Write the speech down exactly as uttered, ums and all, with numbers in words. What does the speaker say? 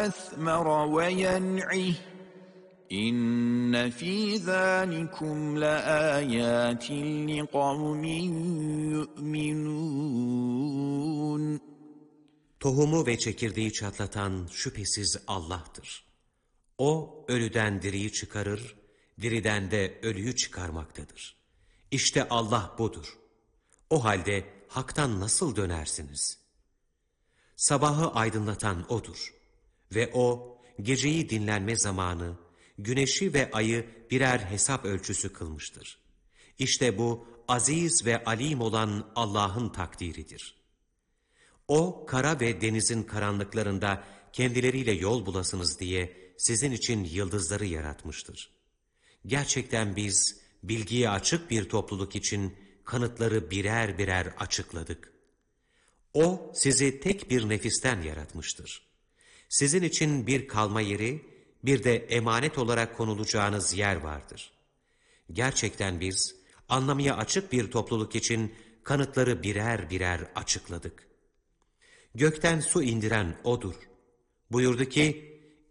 وَيَثْمَرَ وَيَنْعِهِ إِنَّ فِي ذَٰلِكُمْ لَآيَاتٍ لِقَوْمٍ يُؤْمِنُونَ. Tohumu ve çekirdeği çatlatan şüphesiz Allah'tır. O ölüden diriyi çıkarır, diriden de ölüyü çıkarmaktadır. İşte Allah budur. O halde haktan nasıl dönersiniz? Sabahı aydınlatan O'dur. Ve O, geceyi dinlenme zamanı, güneşi ve ayı birer hesap ölçüsü kılmıştır. İşte bu, aziz ve alim olan Allah'ın takdiridir. O, kara ve denizin karanlıklarında kendileriyle yol bulasınız diye sizin için yıldızları yaratmıştır. Gerçekten biz, bilgiye açık bir topluluk için kanıtları birer birer açıkladık. O, sizi tek bir nefisten yaratmıştır. Sizin için bir kalma yeri, bir de emanet olarak konulacağınız yer vardır. Gerçekten biz, anlamaya açık bir topluluk için kanıtları birer birer açıkladık. Gökten su indiren O'dur. Buyurdu ki,